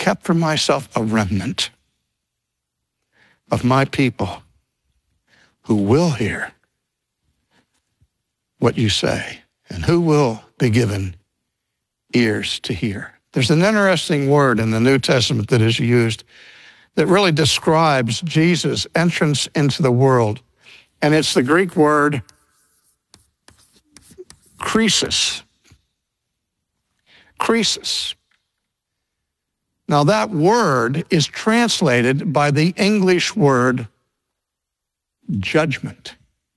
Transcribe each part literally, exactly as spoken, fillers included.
kept for myself a remnant of my people who will hear what you say and who will be given ears to hear. There's an interesting word in the New Testament that is used that really describes Jesus' entrance into the world, and it's the Greek word krisis. Krisis. Now that word is translated by the English word judgment.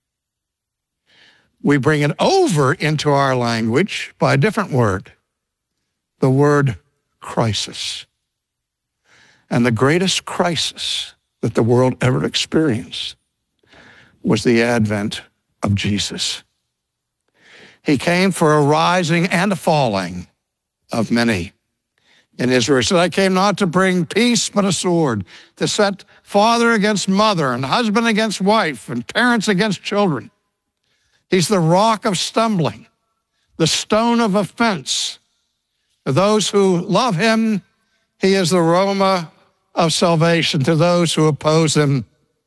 We bring it over into our language by a different word, the word crisis. And the greatest crisis that the world ever experienced was the advent of Jesus. He came for a rising and a falling of many in Israel. He said, I came not to bring peace, but a sword, to set father against mother and husband against wife and parents against children. He's the rock of stumbling, the stone of offense. To those who love him, he is the aroma of salvation. To those who oppose him,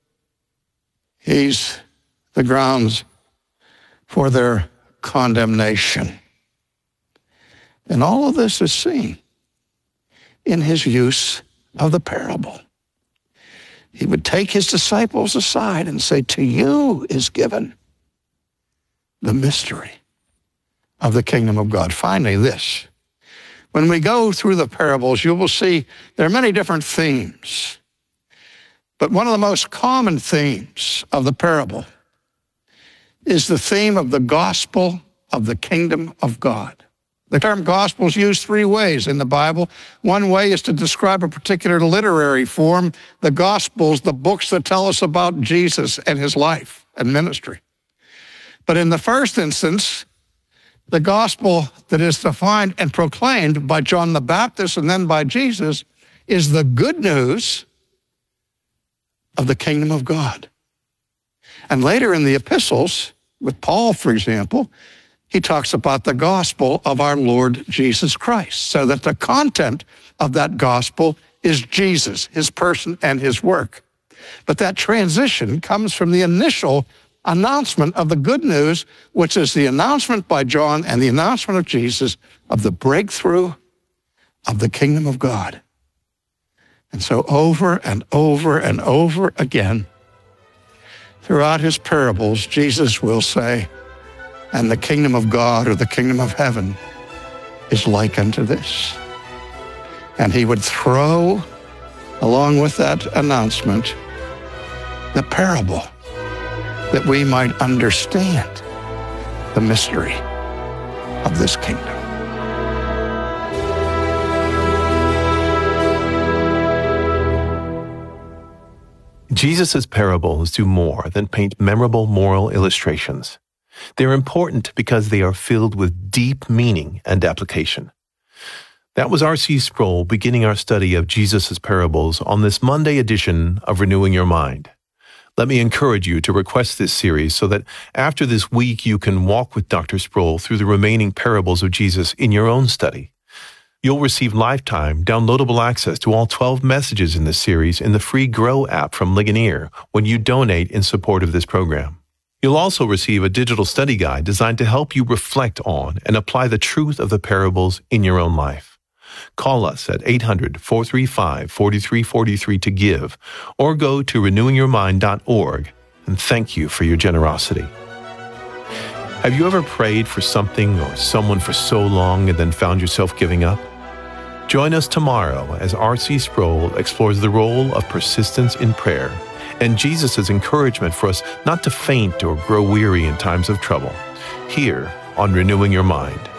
he's the grounds for their condemnation. And all of this is seen in his use of the parable. He would take his disciples aside and say, to you is given the mystery of the kingdom of God. Finally, this. When we go through the parables, you will see there are many different themes. But one of the most common themes of the parable is the theme of the gospel of the kingdom of God. The term gospel is used three ways in the Bible. One way is to describe a particular literary form, the Gospels, the books that tell us about Jesus and his life and ministry. But in the first instance, the gospel that is defined and proclaimed by John the Baptist and then by Jesus is the good news of the kingdom of God. And later in the epistles, with Paul, for example, he talks about the gospel of our Lord Jesus Christ, so that the content of that gospel is Jesus, his person and his work. But that transition comes from the initial announcement of the good news, which is the announcement by John and the announcement of Jesus of the breakthrough of the kingdom of God. And so over and over and over again, throughout his parables, Jesus will say, and the kingdom of God or the kingdom of heaven is like unto this. And he would throw, along with that announcement, the parable that we might understand the mystery of this kingdom. Jesus' parables do more than paint memorable moral illustrations. They're important because they are filled with deep meaning and application. That was R C Sproul beginning our study of Jesus' parables on this Monday edition of Renewing Your Mind. Let me encourage you to request this series so that after this week you can walk with Doctor Sproul through the remaining parables of Jesus in your own study. You'll receive lifetime downloadable access to all twelve messages in this series in the free Grow app from Ligonier when you donate in support of this program. You'll also receive a digital study guide designed to help you reflect on and apply the truth of the parables in your own life. Call us at eight hundred, four three five, four three four three to give, or go to renewing your mind dot org, and thank you for your generosity. Have you ever prayed for something or someone for so long and then found yourself giving up? Join us tomorrow as R C Sproul explores the role of persistence in prayer and Jesus' encouragement for us not to faint or grow weary in times of trouble, here on Renewing Your Mind.